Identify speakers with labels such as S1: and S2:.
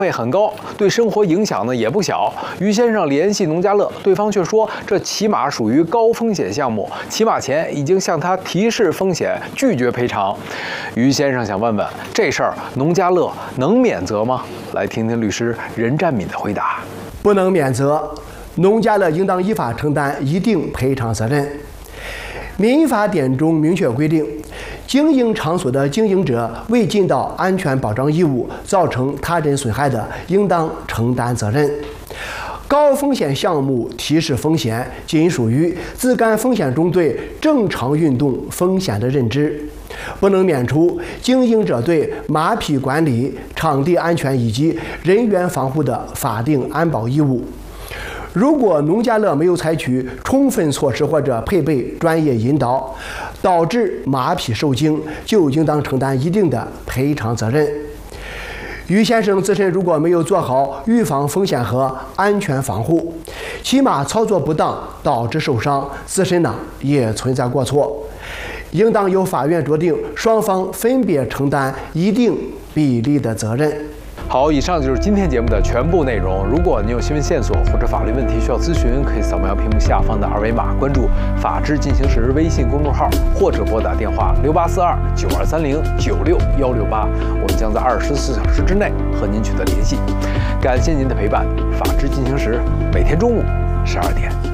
S1: 费很高，对生活影响呢也不小。于先生联系农家乐，对方却说这骑马属于高风险项目，骑马前已经向他提示风险，拒绝赔偿。于先生想问问，这事儿农家乐能免责吗？来听听律师任占敏的回答。
S2: 不能免责，农家乐应当依法承担一定赔偿责任。民法典中明确规定，经营场所的经营者未尽到安全保障义务，造成他人损害的，应当承担责任。高风险项目提示风险，仅属于自甘风险中对正常运动风险的认知，不能免除经营者对马匹管理、场地安全以及人员防护的法定安保义务。如果农家乐没有采取充分措施或者配备专业引导，导致马匹受惊，就应当承担一定的赔偿责任。于先生自身如果没有做好预防风险和安全防护，骑马操作不当导致受伤，自身也存在过错，应当由法院酌定，双方分别承担一定比例的责任。
S1: 好，以上就是今天节目的全部内容。如果你有新闻线索或者法律问题需要咨询，可以扫描屏幕下方的二维码，关注“法治进行时”微信公众号，或者拨打电话6842-9230-96168，我们将在24小时之内和您取得联系。感谢您的陪伴，法治进行时每天中午12点。